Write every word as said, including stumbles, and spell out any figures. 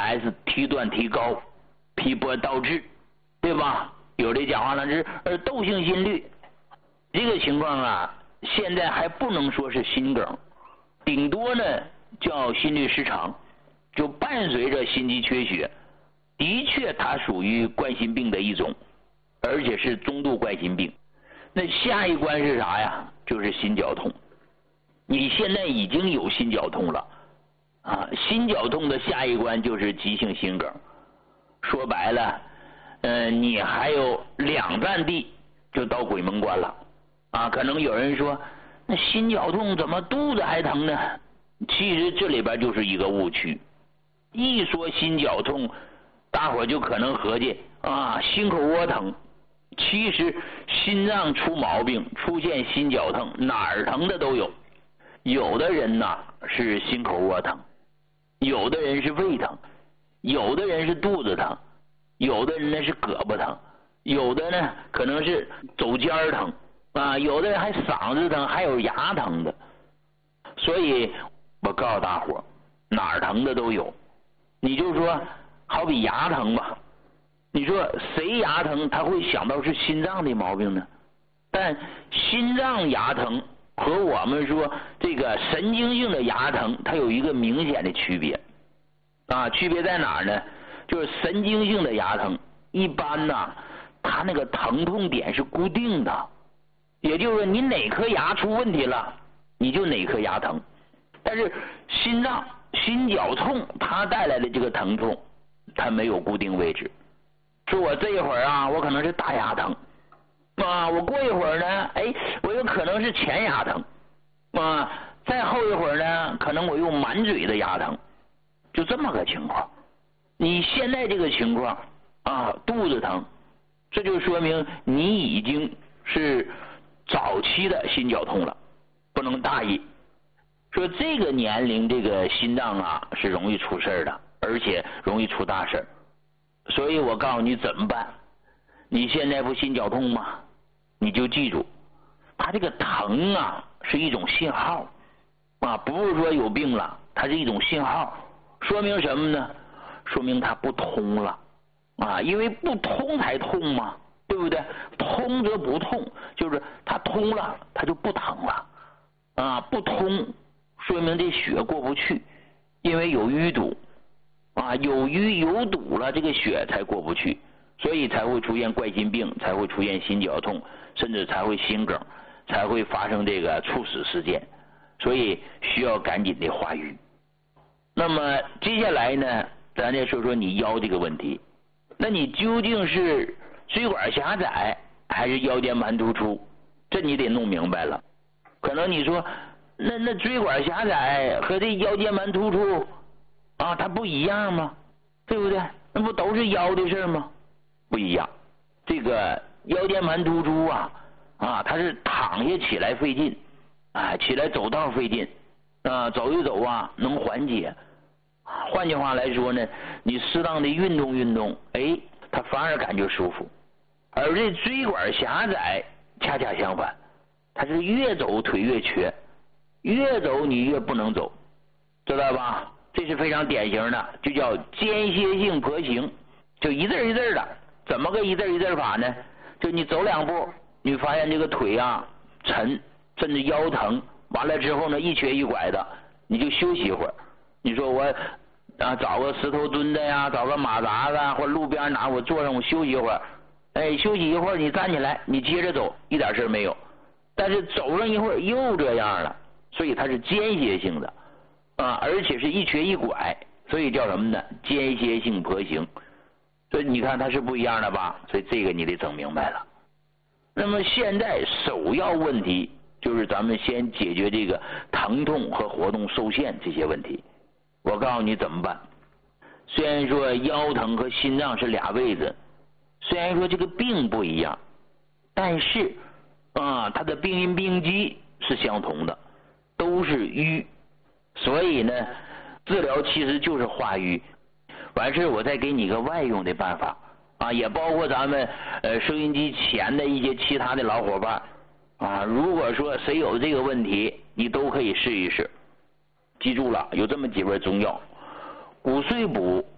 S T 段提高，P 波倒置，对吧？有的讲话呢是呃窦性心律，这个情况啊，现在还不能说是心梗，顶多呢叫心律失常，就伴随着心肌缺血，的确它属于冠心病的一种，而且是中度冠心病。那下一关是啥呀？就是心绞痛。你现在已经有心绞痛了啊，心绞痛的下一关就是急性心梗。说白了，呃，你还有两站地就到鬼门关了啊。可能有人说，那心绞痛怎么肚子还疼呢？其实这里边就是一个误区。一说心绞痛，大伙就可能合计啊，心口窝疼。其实心脏出毛病，出现心绞痛，哪儿疼的都有。有的人呐是心口窝疼，有的人是胃疼，有的人是肚子疼，有的人呢是胳膊疼，有的呢可能是肘尖疼啊，有的人还嗓子疼，还有牙疼的。所以我告诉大伙，哪儿疼的都有。你就说好比牙疼吧，你说谁牙疼他会想到是心脏的毛病呢？但心脏牙疼和我们说这个神经性的牙疼，它有一个明显的区别啊，区别在哪儿呢？就是神经性的牙疼，一般呢，它那个疼痛点是固定的，也就是说你哪颗牙出问题了，你就哪颗牙疼。但是心脏心绞痛它带来的这个疼痛，它没有固定位置。说我这一会儿啊，我可能是大牙疼。啊，我过一会儿呢，哎，我有可能是前牙疼，啊，再后一会儿呢，可能我又满嘴的牙疼，就这么个情况。你现在这个情况啊，肚子疼，这就说明你已经是早期的心绞痛了，不能大意。说这个年龄这个心脏啊是容易出事的，而且容易出大事，所以我告诉你怎么办。你现在不心绞痛吗？你就记住，它这个疼啊是一种信号啊，不是说有病了，它是一种信号，说明什么呢？说明它不通了啊，因为不通才痛嘛，对不对？通则不痛，就是它通了，它就不疼了啊，不通说明这血过不去，因为有淤堵啊，有淤有堵了，这个血才过不去。所以才会出现冠心病，才会出现心绞痛，甚至才会心梗，才会发生这个猝死事件。所以需要赶紧的化瘀。那么接下来呢，咱再说说你腰这个问题。那你究竟是椎管狭窄还是腰间盘突出？这你得弄明白了。可能你说，那那椎管狭窄和这腰间盘突出啊，它不一样吗？对不对？那不都是腰的事吗？不一样，这个腰间盘突出啊啊，它是躺下起来费劲，啊，起来走道费劲，啊，走一走啊能缓解。换句话来说呢，你适当的运动运动，哎，它反而感觉舒服。而这椎管狭窄恰恰相反，它是越走腿越瘸，越走你越不能走，知道吧？这是非常典型的，就叫间歇性跛行，就一阵一阵的。怎么个一阵一阵法呢？就你走两步，你发现这个腿啊沉，甚至腰疼，完了之后呢一瘸一拐的，你就休息一会儿。你说我啊找个石头墩子呀，找个马扎子啊，或者路边哪我坐上我休息一会儿，哎，休息一会儿你站起来，你接着走，一点事没有。但是走上一会儿又这样了，所以它是间歇性的啊，而且是一瘸一拐，所以叫什么呢？间歇性跛行。所以你看它是不一样的吧？所以这个你得整明白了。那么现在首要问题就是咱们先解决这个疼痛和活动受限这些问题。我告诉你怎么办。虽然说腰疼和心脏是俩位置，虽然说这个病不一样，但是啊，它的病因病机是相同的，都是瘀。所以呢，治疗其实就是化瘀。完事我再给你一个外用的办法啊，也包括咱们呃收音机前的一些其他的老伙伴啊，如果说谁有这个问题，你都可以试一试。记住了，有这么几味中药：骨碎补、